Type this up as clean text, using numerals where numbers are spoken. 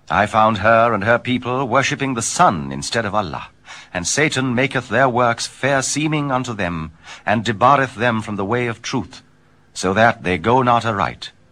I found her and her people worshipping the sun instead of Allah, and Satan maketh their works fair seeming unto them, and debarreth them from the way of truth, so that they go not aright.